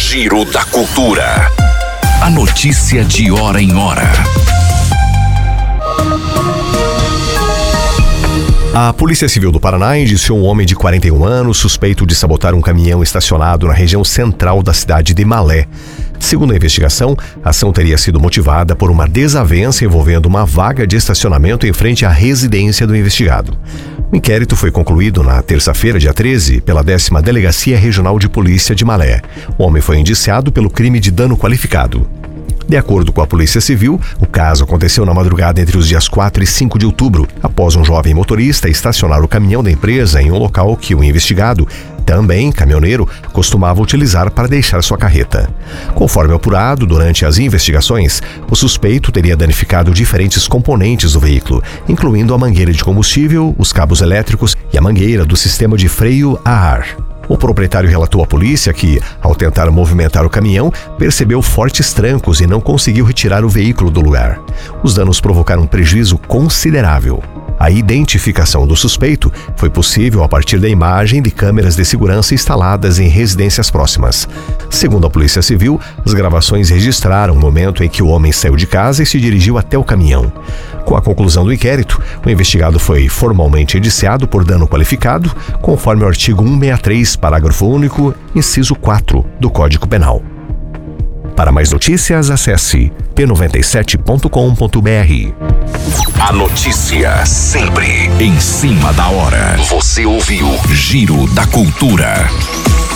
Giro da Cultura. A notícia de hora em hora. A Polícia Civil do Paraná indiciou um homem de 41 anos suspeito de sabotar um caminhão estacionado na região central da cidade de Malé. Segundo a investigação, a ação teria sido motivada por uma desavença envolvendo uma vaga de estacionamento em frente à residência do investigado. O inquérito foi concluído na terça-feira, dia 13, pela 10ª Delegacia Regional de Polícia de Malé. O homem foi indiciado pelo crime de dano qualificado. De acordo com a Polícia Civil, o caso aconteceu na madrugada entre os dias 4 e 5 de outubro, após um jovem motorista estacionar o caminhão da empresa em um local que o investigado, também caminhoneiro, costumava utilizar para deixar sua carreta. Conforme apurado, durante as investigações, o suspeito teria danificado diferentes componentes do veículo, incluindo a mangueira de combustível, os cabos elétricos e a mangueira do sistema de freio a ar. O proprietário relatou à polícia que, ao tentar movimentar o caminhão, percebeu fortes trancos e não conseguiu retirar o veículo do lugar. Os danos provocaram um prejuízo considerável. A identificação do suspeito foi possível a partir da imagem de câmeras de segurança instaladas em residências próximas. Segundo a Polícia Civil, as gravações registraram o momento em que o homem saiu de casa e se dirigiu até o caminhão. Com a conclusão do inquérito, o investigado foi formalmente indiciado por dano qualificado, conforme o artigo 163, parágrafo único, inciso 4 do Código Penal. Para mais notícias, acesse p97.com.br. A notícia sempre em cima da hora. Você ouviu Giro da Cultura.